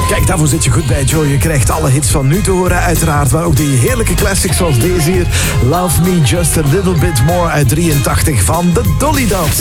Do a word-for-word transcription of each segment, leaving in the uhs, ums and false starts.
Kijk, daarvoor zit je goed bij Joy. Je krijgt alle hits van nu te horen uiteraard. Maar ook die heerlijke classics zoals deze hier. Love Me Just a Little Bit More uit drieëntachtig van de Dolly Dots.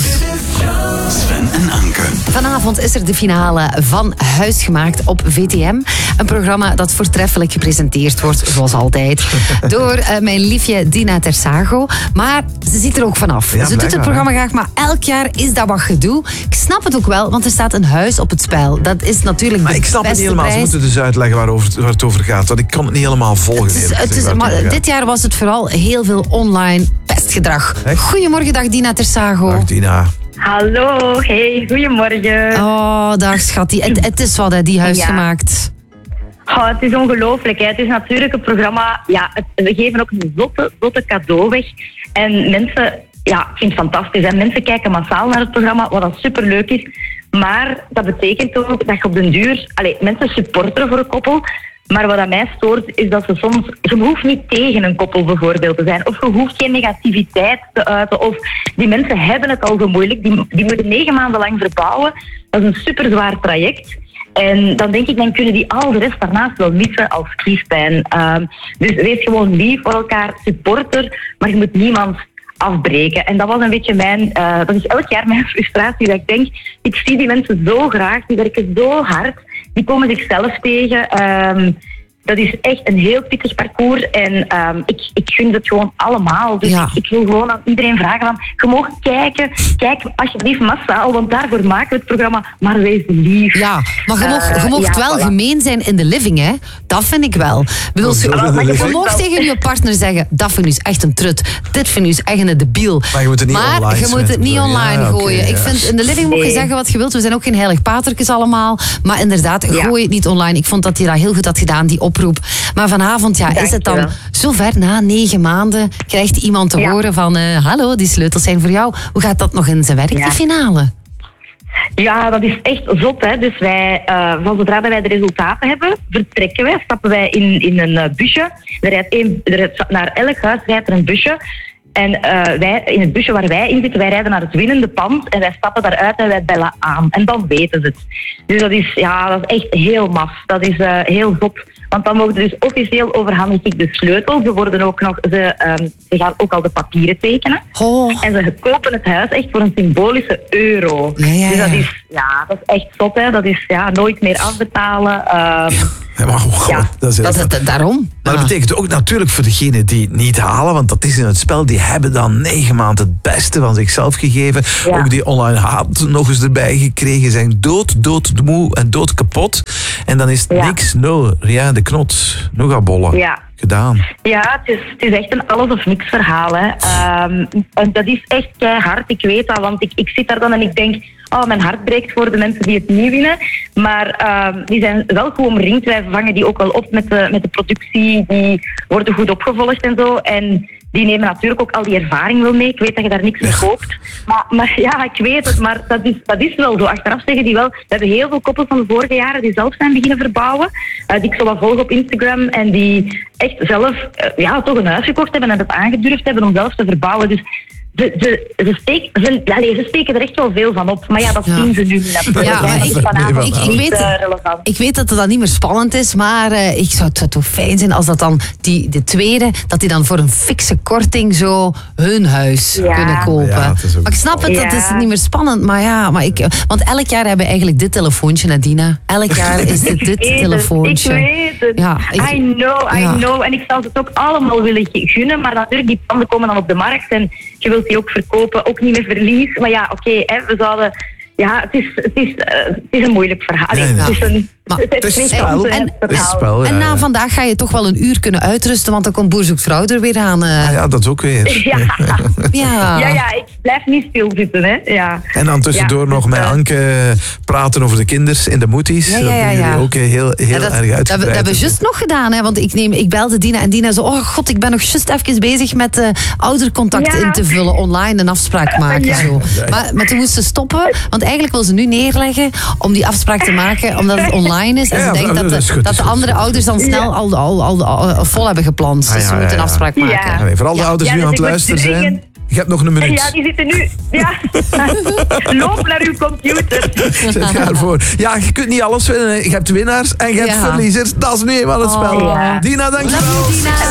Sven en Anke. Vanavond is er de finale van Huisgemaakt op V T M. Een programma dat voortreffelijk gepresenteerd wordt, zoals altijd, door uh, mijn liefje Dina Tersago. Maar ze ziet er ook vanaf. Ja, ze doet het programma graag, maar elk jaar is dat wat gedoe. Ik snap het ook wel, want er staat een huis op het spel. Dat is natuurlijk Maar de ik snap het beste niet helemaal. Ze prijs. moeten dus uitleggen waarover, waar het over gaat. Want ik kan het niet helemaal volgen. Het is, eerlijk het is, gezegd, waar het maar over gaat. dit jaar was het vooral heel veel online pestgedrag. Echt? Goedemorgen, dag Dina Tersago. Dag Dina. Hallo, hey, goedemorgen. Oh, dag schattie. Het, het is wat, hè, die Huisgemaakt. Oh, het is ongelooflijk. Hè. Het is natuurlijk een programma. Ja, het, we geven ook een zotte, zotte cadeau weg. En mensen, ja, ik vind het fantastisch. Hè. Mensen kijken massaal naar het programma, wat dat superleuk is. Maar dat betekent ook dat je op den duur... Allez, mensen supporteren voor een koppel. Maar wat aan mij stoort, is dat ze soms... Je hoeft niet tegen een koppel bijvoorbeeld te zijn. Of je hoeft geen negativiteit te uiten. Of die mensen hebben het al zo moeilijk. Die, die moeten negen maanden lang verbouwen. Dat is een superzwaar traject. En dan denk ik, dan kunnen die al de rest daarnaast wel missen als kiespijn. Um, dus wees gewoon lief voor elkaar, supporter. Maar je moet niemand afbreken. En dat was een beetje mijn... Uh, dat is elk jaar mijn frustratie. Dat ik denk, ik zie die mensen zo graag. Die werken zo hard. Die komen zichzelf tegen. Um, dat is echt een heel pittig parcours. En um, ik, ik gun het gewoon allemaal. Dus Ja. ik, ik wil gewoon aan iedereen vragen van... Je mag kijken. Kijk alsjeblieft massaal. Want daarvoor maken we het programma. Maar wees lief. Ja, maar je mocht, Uh, je mocht ja, wel voilà. gemeen zijn in de living, hè. Dat vind ik wel. Ik bedoel, Zo je, in de je living? mag tegen je partner zeggen, dat vind ik is echt een trut. Dit vind ik is echt een debiel. Maar je moet het niet Maar online je moet het zetten. niet Ja, online oké, gooien. Ik ja. vind, in de living mag je Nee. zeggen wat je wilt. We zijn ook geen heilig patertjes allemaal. Maar inderdaad, Ja. gooi het niet online. Ik vond dat hij dat heel goed had gedaan, die oproep. Maar vanavond, ja, is het dan Dankjewel. zover, na negen maanden, krijgt iemand te Ja. horen van, uh, hallo, die sleutels zijn voor jou. Hoe gaat dat nog in zijn werk, Ja. die finale? Ja, dat is echt zot. Hè. Dus wij, uh, van zodra wij de resultaten hebben, vertrekken wij, stappen wij in, in een uh, busje. Er rijdt één, er rijdt, naar elk huis rijdt er een busje. En uh, wij, in het busje waar wij in zitten, wij rijden naar het winnende pand en wij stappen daaruit en wij bellen aan. En dan weten ze het. Dus dat is, ja, dat is echt heel maf. Dat is uh, heel zot. Want dan mogen ze dus officieel overhandig ik de sleutels. Ze, worden ook nog, ze, um, ze gaan ook al de papieren tekenen. Oh. En ze kopen het huis echt voor een symbolische euro. Ja, ja, Dus dat ja. is, ja, dat is echt zot. Hè. Dat is ja, nooit meer afbetalen. Um, Ja, maar, wow, Ja, dat is heel Dat vet. is het, daarom. Maar dat Ah. betekent ook natuurlijk voor degenen die het niet halen, want dat is in het spel, die hebben dan negen maanden het beste van zichzelf gegeven. Ja. Ook die online haat nog eens erbij gekregen, zijn dood, dood moe en dood kapot. En dan is het Ja. niks, nul, rien de knot, nog aan bollen. Ja. Gedaan. Ja, het is, het is echt een alles of niks verhaal. Hè. Um, en dat is echt keihard, ik weet dat, want ik, ik zit daar dan en ik denk, oh, mijn hart breekt voor de mensen die het niet winnen. Maar um, die zijn wel goed omringd. Wij vangen die ook wel op met de, met de productie, die worden goed opgevolgd en zo. En die nemen natuurlijk ook al die ervaring wel mee. Ik weet dat je daar niks mee koopt. Maar, maar ja, ik weet het, maar dat is, dat is wel zo. Achteraf zeggen die wel, we hebben heel veel koppels van de vorige jaren die zelf zijn beginnen verbouwen. Uh, die ik zo wat volg op Instagram en die echt zelf uh, ja, toch een huis gekocht hebben en het aangedurfd hebben om zelf te verbouwen. Dus ze, ze, ze, steek, ze, allez, ze steken er echt wel veel van op. Maar ja, dat Ja. zien ze nu niet natuurlijk. Ja, maar Dat ik- is vanavond ik- ik niet, weet- uh, relevant. Ik weet dat het dan niet meer spannend is, maar uh, ik zou het zou toch fijn zijn als dat dan die, de tweede, dat die dan voor een fikse korting zo hun huis Ja. kunnen kopen. Ja, het is ook maar ik snap het, dat Ja. is niet meer spannend, maar ja, maar ik, want elk jaar hebben we eigenlijk dit telefoontje, Nadina. Elk jaar is dit dit Ik weet het, telefoontje. Ik weet het. Ja, ik- I know, I ja. know. En ik zou het ook allemaal willen ge- gunnen, maar natuurlijk, die panden komen dan op de markt en je wilt die ook verkopen, ook niet meer verlies. Maar ja, oké, okay, we zouden... Ja, het is, het is, uh, het is een moeilijk verhaal. Nee, nee. Het is een... Maar het is geen spel. concept En- Het is verhaal. spel, ja. En na ja. vandaag ga je toch wel een uur kunnen uitrusten, want dan komt Boer zoekt vrouw er weer aan. uh. Ah ja, dat ook weer. Ja. ja. ja, ja, ik blijf niet stilzitten, hè. Ja. En dan tussendoor Ja, nog dus, met uh, Anke praten over de kinders in de moeties. Ja, ja, ja, Dat doen ja. jullie ook heel, heel Ja, dat, erg uitgebreid. dat, dat hebben we juist nog gedaan, hè? Want ik, neem, ik belde Dina en Dina zo, oh god, ik ben nog juist even bezig met uh, oudercontact Ja. in te vullen, online een afspraak maken. Ja. Zo. Maar, maar toen moest ze stoppen, want eigenlijk wil ze nu neerleggen om die afspraak te maken, omdat het online is. En Ja, ze denkt dat dat, is de, goed, dat is de goed. andere ouders dan snel al, al, al, al vol hebben gepland. Ah, Dus ja, ze ja, moeten een ja. afspraak Ja. maken. Allee, voor alle Ja. ouders Ja, die dus aan het ik moet luisteren zijn. dringend- Je hebt nog een minuut. Ja, die zitten nu... Ja. Loop naar uw computer. Zet je ervoor. Ja, je kunt niet alles winnen. Hè. Je hebt winnaars en je hebt Ja. verliezers. Dat is nu eenmaal het spel. Ja. Dina, dankjewel. Love you, Dina.